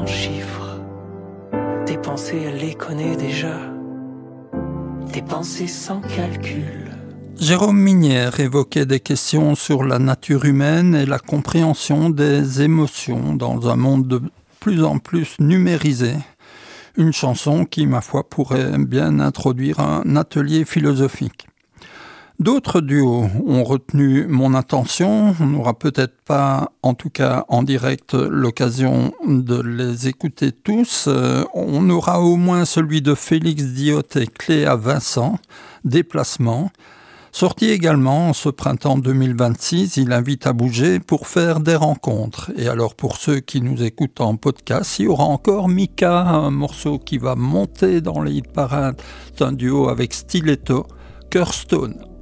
en chiffres. Tes pensées, elle les connaît déjà. Tes pensées sans calcul. Jérôme Minière évoquait des questions sur la nature humaine et la compréhension des émotions dans un monde de plus en plus numérisé. Une chanson qui, ma foi, pourrait bien introduire un atelier philosophique. D'autres duos ont retenu mon attention. On n'aura peut-être pas, en tout cas en direct, l'occasion de les écouter tous. On aura au moins celui de Félix Diot et Cléa Vincent, Déplacement. Sorti également ce printemps 2026, il invite à bouger pour faire des rencontres. Et alors pour ceux qui nous écoutent en podcast, il y aura encore Mika, un morceau qui va monter dans les hit parades. C'est un duo avec Stiletto, Cœur Stone.